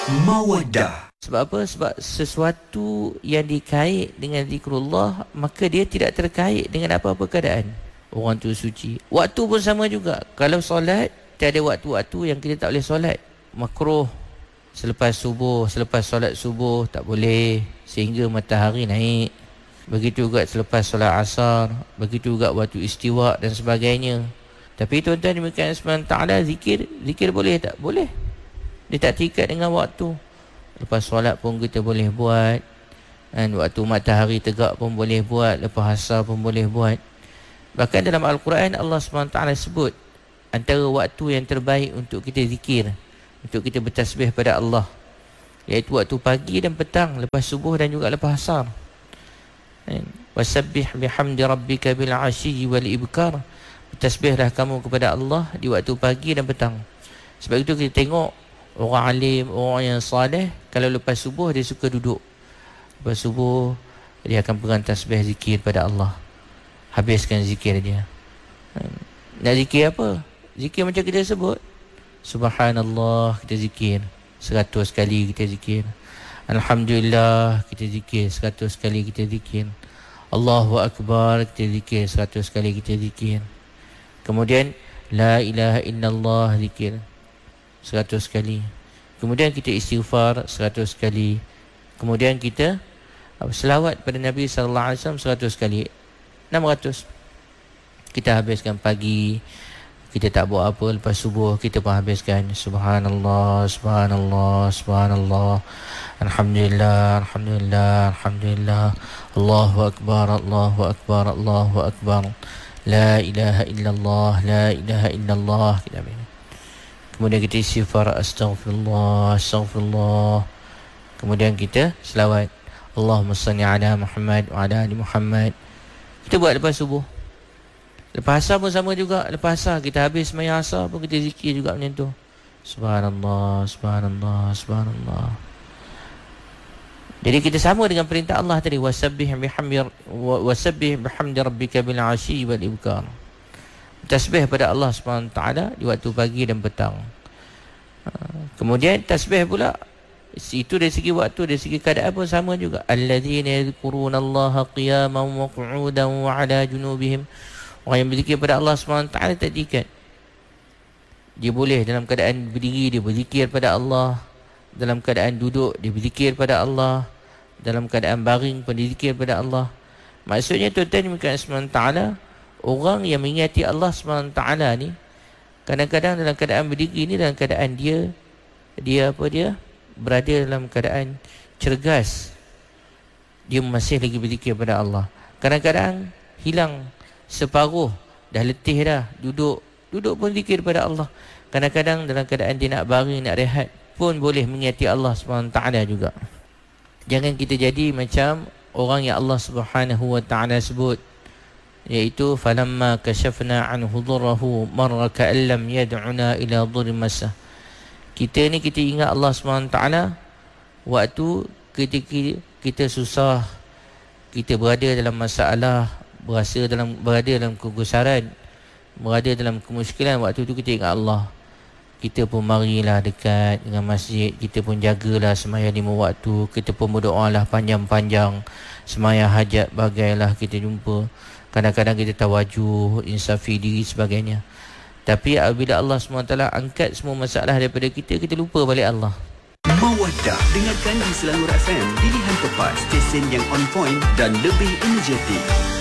Mawaddah. Sebab apa? Sebab sesuatu yang dikait dengan zikrullah, maka dia tidak terkait dengan apa-apa keadaan. Orang tu suci. Waktu pun sama juga. Kalau solat, tiada waktu-waktu yang kita tak boleh solat. Makruh selepas subuh, selepas solat subuh tak boleh sehingga matahari naik. Begitu juga selepas solat asar, begitu juga waktu istiwa dan sebagainya. Tapi tuan-tuan demikian SWT, zikir boleh tak? Boleh. Dia tak terikat dengan waktu. Lepas solat pun kita boleh buat, dan waktu matahari tegak pun boleh buat, lepas asar pun boleh buat. Bahkan dalam Al-Quran Allah SWT sebut antara waktu yang terbaik untuk kita zikir, untuk kita bertasbih pada Allah, iaitu waktu pagi dan petang, lepas subuh dan juga lepas asar. Wasabbih bihamdi rabbika bil ashyi wal ibkar. Bertasbihlah kamu kepada Allah di waktu pagi dan petang. Sebab itu kita tengok orang alim, orang yang saleh, kalau lepas subuh dia suka duduk. Lepas subuh dia akan pegang tasbih zikir pada Allah. Habiskan zikir dia. Nak zikir apa? Zikir macam kita sebut. Subhanallah, kita zikir 100 kali kita zikir. Alhamdulillah, kita zikir 100 kali kita zikir. Allahu Akbar, kita zikir 100 kali kita zikir. Kemudian La ilaha illallah, zikir 100 kali. Kemudian kita istighfar 100 kali. Kemudian kita selawat pada Nabi SAW 100 kali. 600. Kita habiskan pagi, kita tak buat apa, lepas subuh kita pun habiskan. Subhanallah, subhanallah, subhanallah, alhamdulillah, alhamdulillah, alhamdulillah, Allahu Akbar, Allahu Akbar, Allahu Akbar, La ilaha illallah, La ilaha illallah. Kita habiskan. Kemudian kita istighfar, astaghfirullah, astaghfirullah. Kemudian kita selawat, Allahumma salli ala Muhammad wa ala ali Muhammad. Kita buat lepas subuh. Lepas asar pun sama juga. Lepas asar kita habis sembahyang asar pun kita zikir juga macam tu. Subhanallah, subhanallah, subhanallah. Jadi kita sama dengan perintah Allah tadi, wasabbih bihamdi rabbika bil ashyi wal ibkar. Tasbih pada Allah SWT di waktu pagi dan petang. Kemudian tasbih pula, itu dari segi waktu, dari segi keadaan pun sama juga. Alladzina yadhkurunallaha qiyaman wa qu'udan wa 'ala junubihim. Orang yang berzikir pada Allah SWT tak diikat. Dia boleh dalam keadaan berdiri dia berzikir pada Allah, dalam keadaan duduk dia berzikir pada Allah, dalam keadaan baring pun dia berzikir pada Allah. Maksudnya tuan-tuan demikian SWT, orang yang mengingati Allah SWT ni, kadang-kadang dalam keadaan berdiri ni, dalam keadaan dia berada dalam keadaan cergas, dia masih lagi berzikir pada Allah. Kadang-kadang hilang separuh, dah letih dah, duduk pun zikir pada Allah. Kadang-kadang dalam keadaan dia nak baring, nak rehat pun boleh mengingati Allah SWT juga. Jangan kita jadi macam orang yang Allah SWT sebut, iaitu falamma kashafna anhu dhurrahu marra ka'allam yad'una ila dhurri masa. Kita ni kita ingat Allah SWT waktu ketika kita susah, kita berada dalam masalah, berada dalam kegusaran, berada dalam kemusykilan, waktu tu kita ingat Allah. Kita pun marilah dekat dengan masjid, kita pun jagalah sembahyang 5 waktu, kita pun berdoalah panjang-panjang, sembahyang hajat bagailah kita jumpa. Kadang-kadang kita tawajuh, insafi diri sebagainya. Tapi apabila Allah SWT angkat semua masalah daripada kita, kita lupa balik Allah. Mawaddah, dengarkan di Selangor FM, pilihan tepat, stesen yang on point dan lebih energetik.